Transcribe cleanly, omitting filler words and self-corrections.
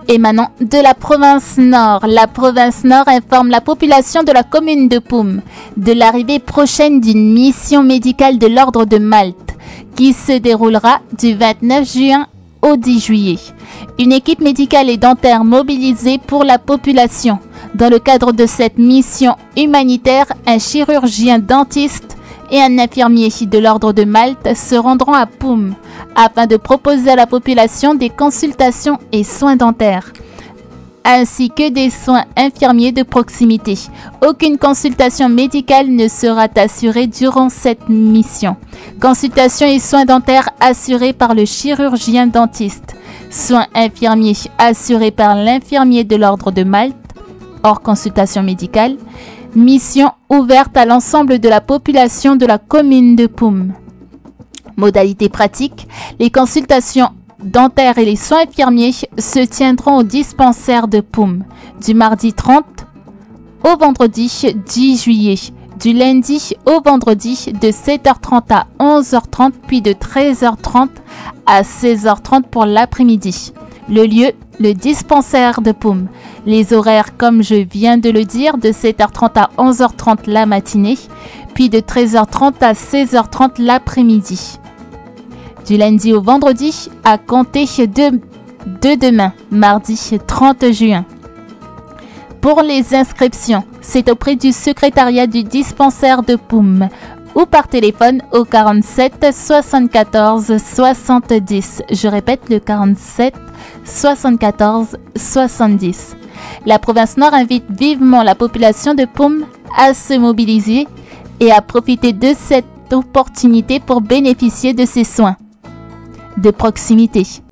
Émanant de la province Nord, la province Nord informe la population de la commune de Poum de l'arrivée prochaine d'une mission médicale de l'Ordre de Malte qui se déroulera du 29 juin au 10 juillet. Une équipe médicale et dentaire mobilisée pour la population. Dans le cadre de cette mission humanitaire, un chirurgien dentiste et un infirmier de l'Ordre de Malte se rendront à Poum afin de proposer à la population des consultations et soins dentaires, ainsi que des soins infirmiers de proximité. Aucune consultation médicale ne sera assurée durant cette mission. Consultations et soins dentaires assurés par le chirurgien dentiste. Soins infirmiers assurés par l'infirmier de l'Ordre de Malte, hors consultation médicale. Mission ouverte à l'ensemble de la population de la commune de Poum. Modalité pratique, les consultations dentaires et les soins infirmiers se tiendront au dispensaire de Poum du mardi 30 au vendredi 10 juillet, du lundi au vendredi de 7h30 à 11h30 puis de 13h30 à 16h30 pour l'après-midi. Le lieu, le dispensaire de Poum. Les horaires, comme je viens de le dire, de 7h30 à 11h30 la matinée, puis de 13h30 à 16h30 l'après-midi. Du lundi au vendredi, à compter de demain, mardi 30 juin. Pour les inscriptions, c'est auprès du secrétariat du dispensaire de Poum ou par téléphone au 47 74 70. Je répète, le 47 74 70. La province Nord invite vivement la population de Poum à se mobiliser et à profiter de cette opportunité pour bénéficier de ces soins de proximité.